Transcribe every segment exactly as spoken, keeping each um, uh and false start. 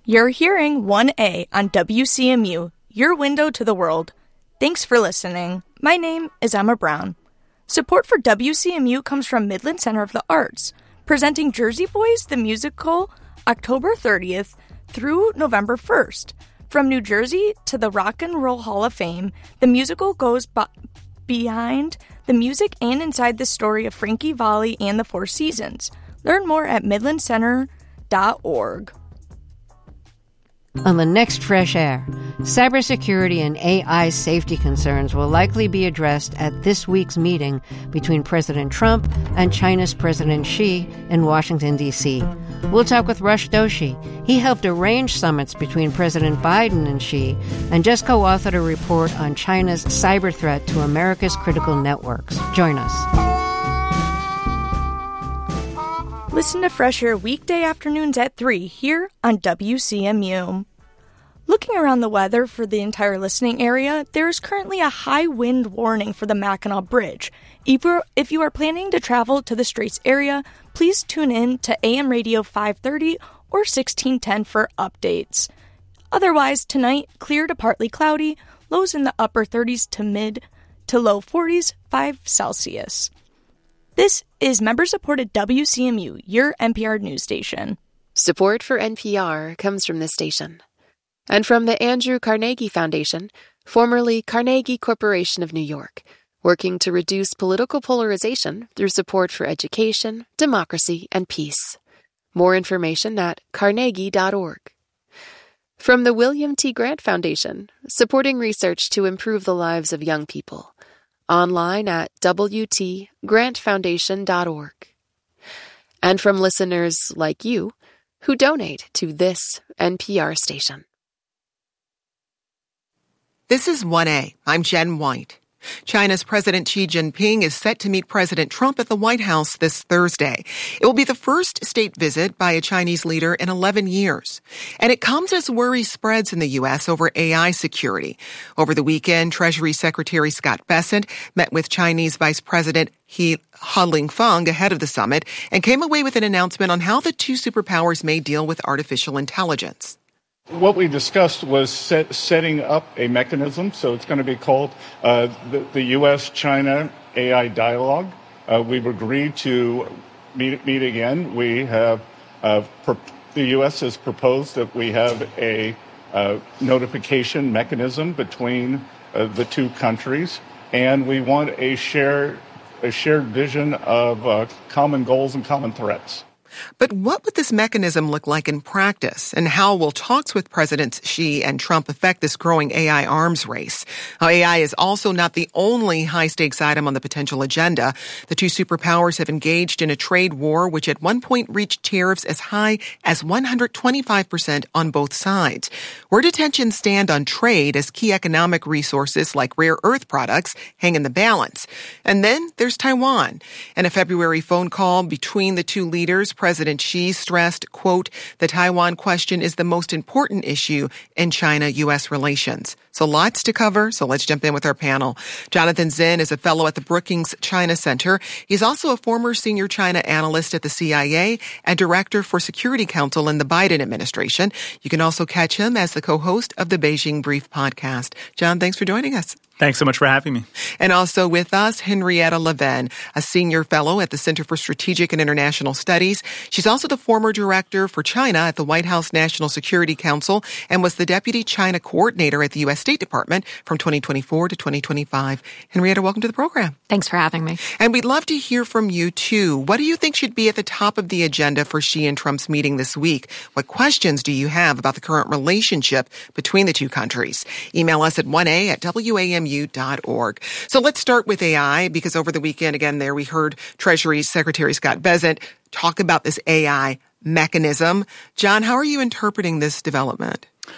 You're hearing one A on W C M U, your window to the world. Thanks for listening. My name is Emma Brown. Support for W C M U comes from Midland Center of the Arts, presenting Jersey Boys the musical October thirtieth through November first. From New Jersey to the Rock and Roll Hall of Fame, the musical goes b- behind the music and inside the story of Frankie Valli and the Four Seasons. Learn more at midland center dot org. On the next Fresh Air, cybersecurity and A I safety concerns will likely be addressed at this week's meeting between President Trump and China's President Xi in Washington, D C. We'll talk with Rush Doshi. He helped arrange summits between President Biden and Xi and just co-authored a report on China's cyber threat to America's critical networks. Join us. Listen to Fresh Air weekday afternoons at three here on W C M U. Looking around the weather for the entire listening area, there is currently a high wind warning for the Mackinac Bridge. If you're, if you are planning to travel to the Straits area, please tune in to A M Radio five thirty or sixteen ten for updates. Otherwise, tonight, clear to partly cloudy, lows in the upper thirties to mid to low forties, five Celsius. This is member-supported W C M U, your N P R news station. Support for N P R comes from this station. And from the Andrew Carnegie Foundation, formerly Carnegie Corporation of New York, working to reduce political polarization through support for education, democracy, and peace. More information at carnegie dot org. From the William T. Grant Foundation, supporting research to improve the lives of young people. Online at w t grant foundation dot org. And from listeners like you who donate to this N P R station. This is one A. I'm Jen White. China's President Xi Jinping is set to meet President Trump at the White House this Thursday. It will be the first state visit by a Chinese leader in eleven years. And it comes as worry spreads in the U S over A I security. Over the weekend, Treasury Secretary Scott Bessent met with Chinese Vice President He Ha-Lingfeng ahead of the summit and came away with an announcement on how the two superpowers may deal with artificial intelligence. What we discussed was set, setting up a mechanism, so it's going to be called uh, the, the U S China A I Dialogue. Uh, we've agreed to meet, meet again. We have, uh, pro- the U S has proposed that we have a uh, notification mechanism between uh, the two countries, and we want a shared, a shared vision of uh, common goals and common threats. But what would this mechanism look like in practice? And how will talks with Presidents Xi and Trump affect this growing A I arms race? Now, A I is also not the only high-stakes item on the potential agenda. The two superpowers have engaged in a trade war, which at one point reached tariffs as high as one hundred twenty-five percent on both sides. Where do tensions stand on trade as key economic resources like rare earth products hang in the balance? And then there's Taiwan. In a February phone call between the two leaders, President Xi stressed, quote, the Taiwan question is the most important issue in China-U S relations. So lots to cover, so let's jump in with our panel. Jonathan Zinn is a fellow at the Brookings China Center. He's also a former senior China analyst at the C I A and director for Security Council in the Biden administration. You can also catch him as the co-host of the Beijing Brief podcast. John, thanks for joining us. Thanks so much for having me. And also with us, Henrietta Levin, a senior fellow at the Center for Strategic and International Studies. She's also the former director for China at the White House National Security Council and was the deputy China coordinator at the U S State Department from twenty twenty-four to twenty twenty-five. Henrietta, welcome to the program. Thanks for having me. And we'd love to hear from you, too. What do you think should be at the top of the agenda for Xi and Trump's meeting this week? What questions do you have about the current relationship between the two countries? Email us at one a at w a m u dot org. So let's start with A I, because over the weekend, again, there we heard Treasury Secretary Scott Bessent talk about this A I mechanism. John, how are you interpreting this development?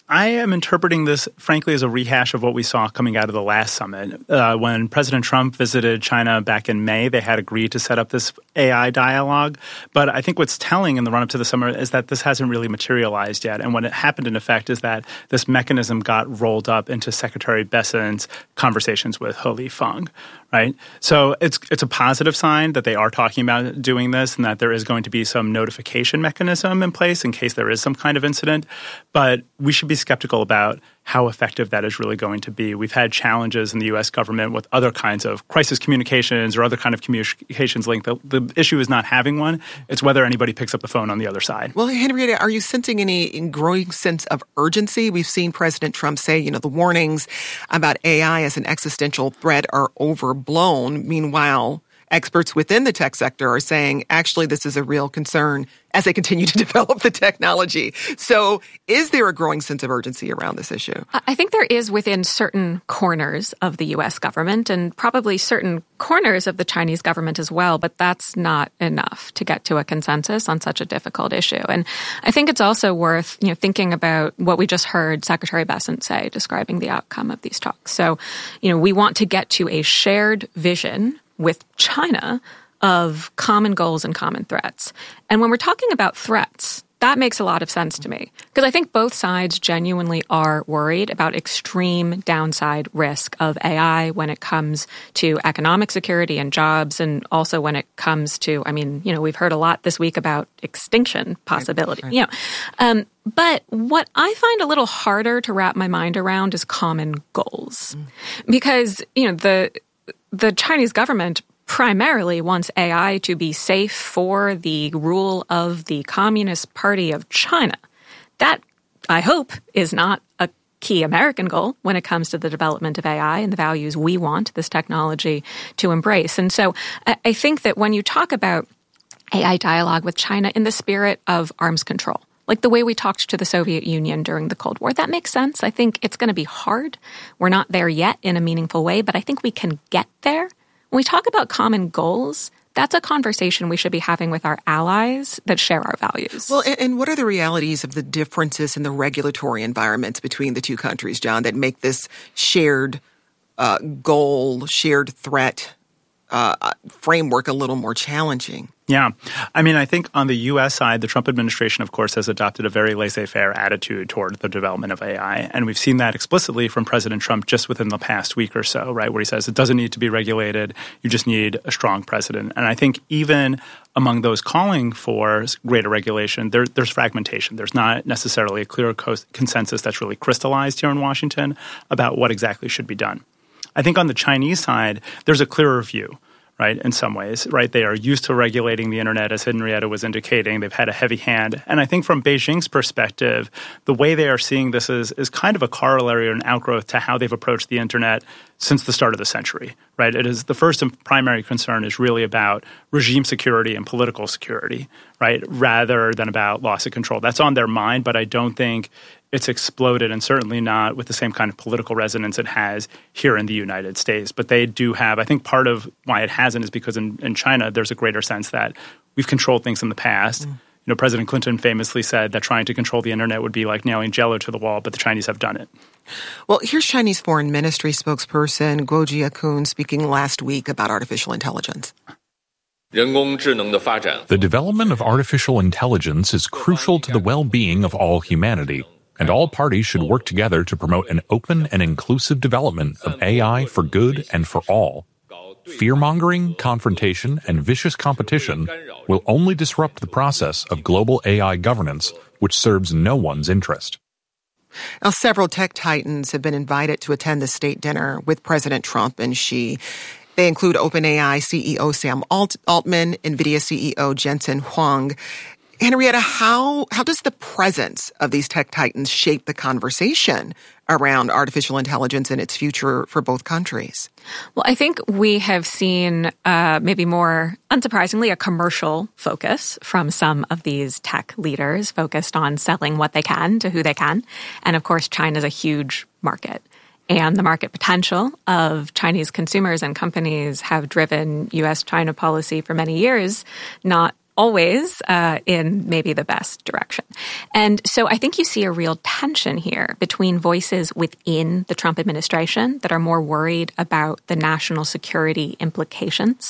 I am interpreting this, frankly, as a rehash of what we saw coming out of the last summit. Uh, when President Trump visited China back in May, they had agreed to set up this A I dialogue. But I think what's telling in the run-up to the summer is that this hasn't really materialized yet. And what happened, in effect, is that this mechanism got rolled up into Secretary Bessent's conversations with He Lifeng. Right? So it's it's a positive sign that they are talking about doing this and that there is going to be some notification mechanism in place in case there is some kind of incident. But we should be skeptical about how effective that is really going to be. We've had challenges in the U S government with other kinds of crisis communications or other kind of communications link. The, the issue is not having one. It's whether anybody picks up the phone on the other side. Well, Henrietta, are you sensing any growing sense of urgency? We've seen President Trump say, you know, the warnings about A I as an existential threat are overblown. Meanwhile, experts within the tech sector are saying, actually, this is a real concern as they continue to develop the technology. So is there a growing sense of urgency around this issue? I think there is within certain corners of the U S government and probably certain corners of the Chinese government as well, but that's not enough to get to a consensus on such a difficult issue. And I think it's also worth, you know, thinking about what we just heard Secretary Bessent say describing the outcome of these talks. So, you know, we want to get to a shared vision with China of common goals and common threats. And when we're talking about threats, that makes a lot of sense to me because I think both sides genuinely are worried about extreme downside risk of A I when it comes to economic security and jobs, and also when it comes to, I mean, you know, we've heard a lot this week about extinction possibility. Right, right. You know, um, but what I find a little harder to wrap my mind around is common goals, mm. because you know the the Chinese government primarily wants A I to be safe for the rule of the Communist Party of China. That, I hope, is not a key American goal when it comes to the development of A I and the values we want this technology to embrace. And so I think that when you talk about A I dialogue with China in the spirit of arms control, like the way we talked to the Soviet Union during the Cold War, that makes sense. I think it's going to be hard. We're not there yet in a meaningful way, but I think we can get there. When we talk about common goals, that's a conversation we should be having with our allies that share our values. Well, and, and what are the realities of the differences in the regulatory environments between the two countries, John, that make this shared uh, goal, shared threat uh, framework a little more challenging? Yeah. I mean, I think on the U S side, the Trump administration, of course, has adopted a very laissez-faire attitude toward the development of A I. And we've seen that explicitly from President Trump just within the past week or so, right, where he says it doesn't need to be regulated. You just need a strong president. And I think even among those calling for greater regulation, there, there's fragmentation. There's not necessarily a clear co- consensus that's really crystallized here in Washington about what exactly should be done. I think on the Chinese side, there's a clearer view. Right, in some ways, right? They are used to regulating the internet, as Henrietta was indicating. They've had a heavy hand. And I think from Beijing's perspective, the way they are seeing this is, is kind of a corollary or an outgrowth to how they've approached the internet since the start of the century, right? It is the first and primary concern is really about regime security and political security, right, rather than about loss of control. That's on their mind, but I don't think it's exploded, and certainly not with the same kind of political resonance it has here in the United States. But they do have, I think part of why it hasn't is because in, in China, there's a greater sense that we've controlled things in the past. Mm. You know, President Clinton famously said that trying to control the internet would be like nailing Jell-O to the wall, but the Chinese have done it. Well, here's Chinese Foreign Ministry spokesperson Guo Jiakun speaking last week about artificial intelligence. The development of artificial intelligence is crucial to the well-being of all humanity, and all parties should work together to promote an open and inclusive development of A I for good and for all. Fear-mongering, confrontation, and vicious competition will only disrupt the process of global A I governance, which serves no one's interest. Now, several tech titans have been invited to attend the state dinner with President Trump and Xi. They include OpenAI C E O Sam Alt- Altman, NVIDIA C E O Jensen Huang. Henrietta, how how does the presence of these tech titans shape the conversation around artificial intelligence and its future for both countries? Well, I think we have seen uh, maybe more unsurprisingly a commercial focus from some of these tech leaders focused on selling what they can to who they can. And of course, China's a huge market. And the market potential of Chinese consumers and companies have driven U S China policy for many years, not always uh, in maybe the best direction. And so I think you see a real tension here between voices within the Trump administration that are more worried about the national security implications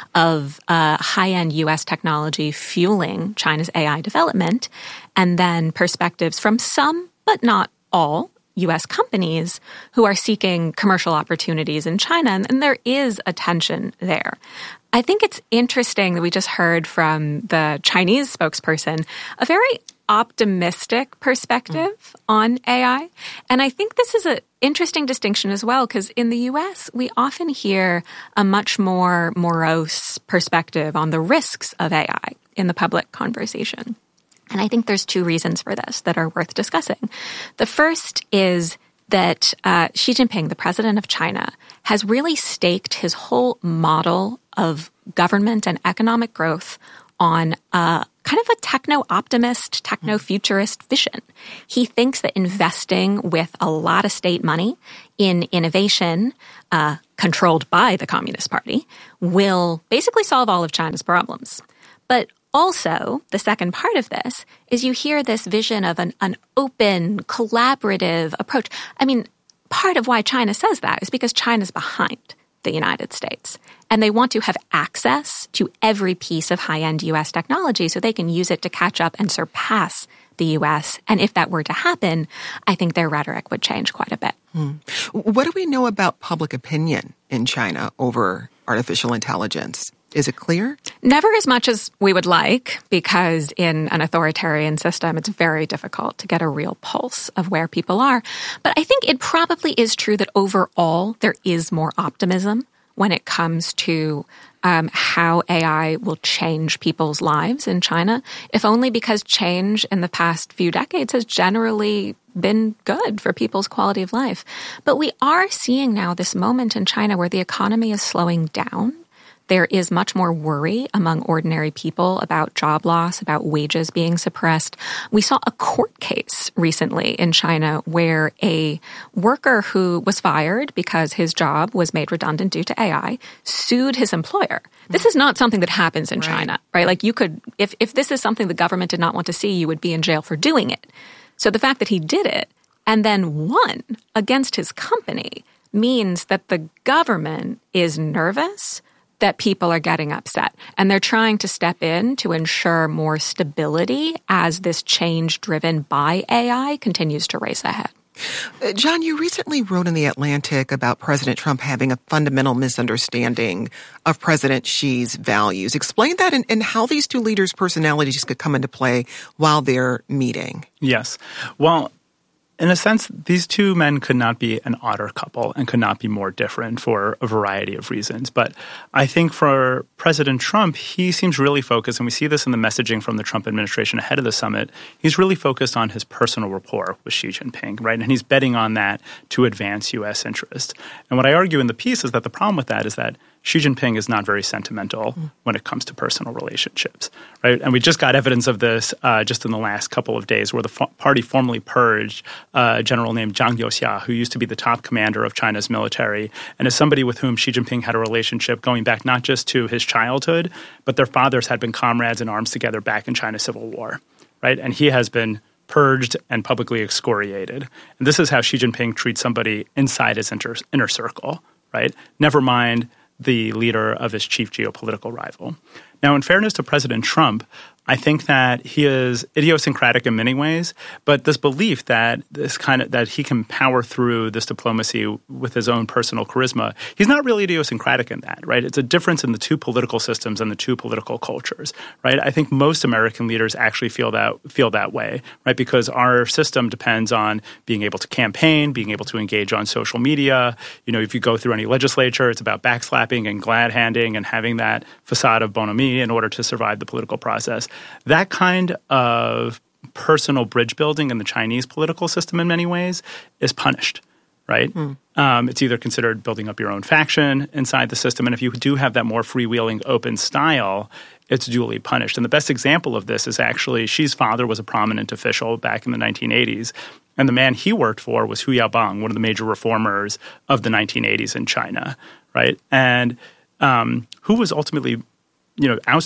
of uh, high-end U S technology fueling China's A I development, and then perspectives from some, but not all, U S companies who are seeking commercial opportunities in China, and, and there is a tension there. I think it's interesting that we just heard from the Chinese spokesperson a very optimistic perspective mm. on A I. And I think this is an interesting distinction as well, because in the U S, we often hear a much more morose perspective on the risks of A I in the public conversation. And I think there's two reasons for this that are worth discussing. The first is that uh, Xi Jinping, the president of China, has really staked his whole model of government and economic growth on a kind of a techno-optimist, techno-futurist vision. He thinks that investing with a lot of state money in innovation uh, controlled by the Communist Party will basically solve all of China's problems. But also, the second part of this is you hear this vision of an, an open, collaborative approach. I mean, part of why China says that is because China's behind the United States. And they want to have access to every piece of high-end U S technology so they can use it to catch up and surpass the U S. And if that were to happen, I think their rhetoric would change quite a bit. Hmm. What do we know about public opinion in China over artificial intelligence? Is it clear? Never as much as we would like, because in an authoritarian system, it's very difficult to get a real pulse of where people are. But I think it probably is true that overall there is more optimism when it comes to um, how A I will change people's lives in China, if only because change in the past few decades has generally been good for people's quality of life. But we are seeing now this moment in China where the economy is slowing down. There is much more worry among ordinary people about job loss, about wages being suppressed. We saw a court case recently in China where a worker who was fired because his job was made redundant due to A I sued his employer. This is not something that happens in right. China, right? Like you could, if, if this is something the government did not want to see, you would be in jail for doing it. So the fact that he did it and then won against his company means that the government is nervous that people are getting upset. And they're trying to step in to ensure more stability as this change driven by A I continues to race ahead. Uh, John, you recently wrote in The Atlantic about President Trump having a fundamental misunderstanding of President Xi's values. Explain that and, and how these two leaders' personalities could come into play while they're meeting. Yes. Well, in a sense, these two men could not be an odder couple and could not be more different for a variety of reasons. But I think for President Trump, he seems really focused, and we see this in the messaging from the Trump administration ahead of the summit, he's really focused on his personal rapport with Xi Jinping, right? And he's betting on that to advance U S interest. And what I argue in the piece is that the problem with that is that Xi Jinping is not very sentimental mm. when it comes to personal relationships, right? And we just got evidence of this uh, just in the last couple of days where the fo- party formally purged uh, a general named Zhang Youxia, who used to be the top commander of China's military and is somebody with whom Xi Jinping had a relationship going back not just to his childhood, but their fathers had been comrades in arms together back in China's Civil War, right? And he has been purged and publicly excoriated. And this is how Xi Jinping treats somebody inside his inter- inner circle, right? Never mind the leader of his chief geopolitical rival. Now, in fairness to President Trump, I think that he is idiosyncratic in many ways, but this belief that this kind of that he can power through this diplomacy with his own personal charisma, he's not really idiosyncratic in that, right? It's a difference in the two political systems and the two political cultures, right? I think most American leaders actually feel that feel that way, right? Because our system depends on being able to campaign, being able to engage on social media. You know, if you go through any legislature, it's about backslapping and glad handing and having that facade of bonhomie in order to survive the political process. That kind of personal bridge building in the Chinese political system in many ways is punished, right? Mm. Um, it's either considered building up your own faction inside the system, and if you do have that more freewheeling, open style, it's duly punished. And the best example of this is actually Xi's father was a prominent official back in the nineteen eighties, and the man he worked for was Hu Yaobang, one of the major reformers of the nineteen eighties in China, right? And um, Hu was ultimately, you know, ousted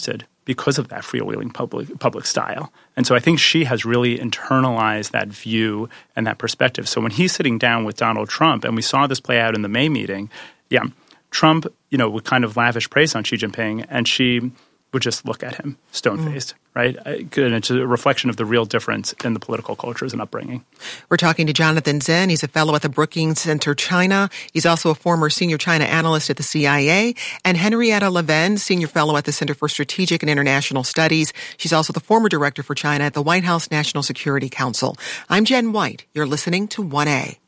because of that freewheeling public public style. And so I think Xi has really internalized that view and that perspective. So when he's sitting down with Donald Trump, and we saw this play out in the May meeting, yeah, Trump, you know, would kind of lavish praise on Xi Jinping, and Xi would just look at him stone-faced, mm. right? And it's a reflection of the real difference in the political cultures and upbringing. We're talking to Jonathan Zinn. He's a fellow at the Brookings Center China. He's also a former senior China analyst at the C I A. And Henrietta Levin, senior fellow at the Center for Strategic and International Studies. She's also the former director for China at the White House National Security Council. I'm Jen White. You're listening to one A.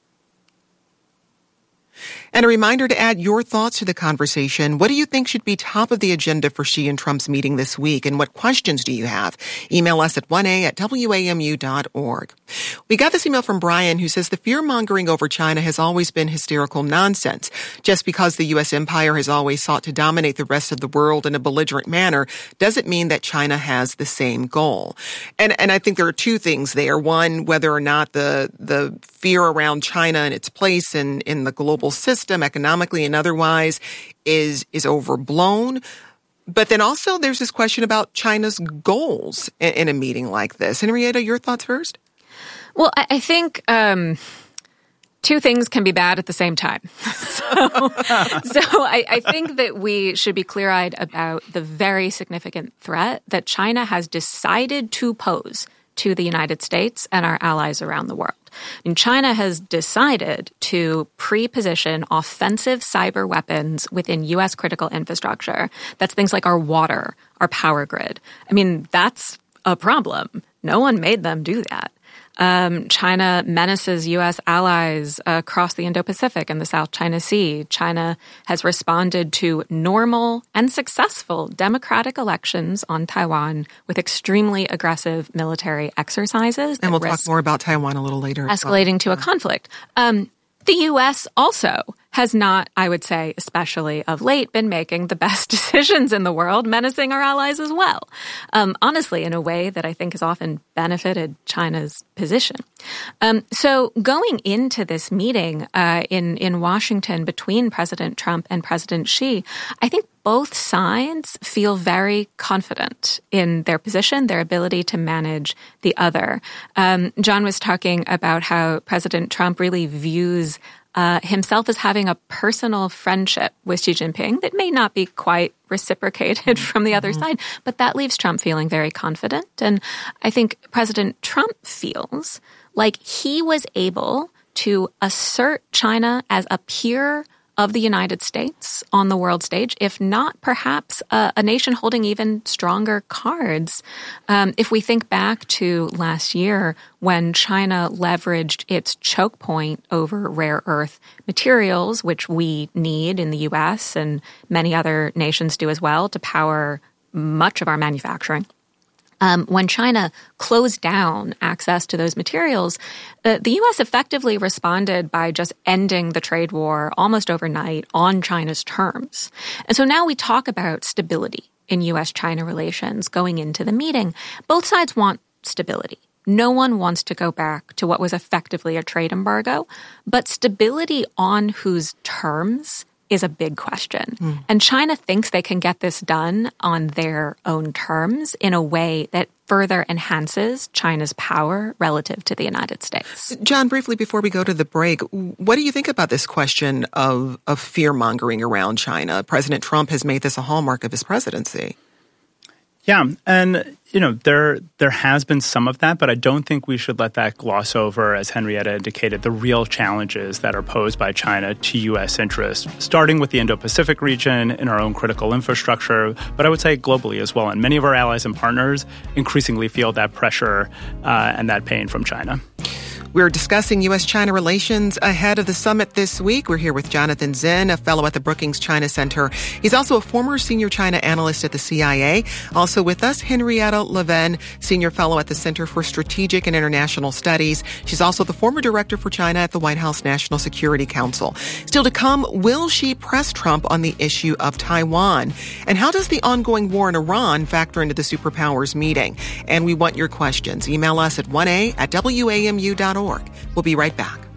And a reminder to add your thoughts to the conversation. What do you think should be top of the agenda for Xi and Trump's meeting this week? And what questions do you have? Email us at one a at w a m u dot org. We got this email from Brian who says the fear-mongering over China has always been hysterical nonsense. Just because the U S empire has always sought to dominate the rest of the world in a belligerent manner doesn't mean that China has the same goal. And and I think there are two things there. One, whether or not the the fear around China and its place in, in the global system, economically and otherwise, is is overblown. But then also there's this question about China's goals in, in a meeting like this. Henrietta, your thoughts first? Well, I, I think um, two things can be bad at the same time. so so I, I think that we should be clear-eyed about the very significant threat that China has decided to pose to the United States and our allies around the world. I mean, China has decided to pre-position offensive cyber weapons within U S critical infrastructure. That's things like our water, our power grid. I mean, that's a problem. No one made them do that. Um, China menaces U S allies uh, across the Indo-Pacific and the South China Sea. China has responded to normal and successful democratic elections on Taiwan with extremely aggressive military exercises. And we'll talk more about Taiwan a little later. Escalating well. to a conflict. Um, the U S also has not, I would say, especially of late, been making the best decisions in the world, menacing our allies as well. Um, honestly, in a way that I think has often benefited China's position. Um, so going into this meeting uh, in, in Washington between President Trump and President Xi, I think both sides feel very confident in their position, their ability to manage the other. Um, John was talking about how President Trump really views Uh, himself as having a personal friendship with Xi Jinping that may not be quite reciprocated from the other mm-hmm. side, but that leaves Trump feeling very confident. And I think President Trump feels like he was able to assert China as a peer of the United States on the world stage, if not perhaps a, a nation holding even stronger cards. Um, if we think back to last year when China leveraged its choke point over rare earth materials, which we need in the U S and many other nations do as well to power much of our manufacturing. Um, when China closed down access to those materials, uh, the U S effectively responded by just ending the trade war almost overnight on China's terms. And so now we talk about stability in U S China relations going into the meeting. Both sides want stability. No one wants to go back to what was effectively a trade embargo, but stability on whose terms is a big question. Mm. And China thinks they can get this done on their own terms in a way that further enhances China's power relative to the United States. John, briefly before we go to the break, what do you think about this question of, of fear-mongering around China? President Trump has made this a hallmark of his presidency. Yeah, and you know, there there has been some of that, but I don't think we should let that gloss over, as Henrietta indicated, the real challenges that are posed by China to U S interests, starting with the Indo-Pacific region in our own critical infrastructure, but I would say globally as well. And many of our allies and partners increasingly feel that pressure uh, and that pain from China. We're discussing U S China relations ahead of the summit this week. We're here with Jonathan Zinn, a fellow at the Brookings China Center. He's also a former senior China analyst at the C I A. Also with us, Henrietta Levin, senior fellow at the Center for Strategic and International Studies. She's also the former director for China at the White House National Security Council. Still to come, will she press Trump on the issue of Taiwan? And how does the ongoing war in Iran factor into the superpowers meeting? And we want your questions. Email us at one a at w a m u dot org. We'll be right back.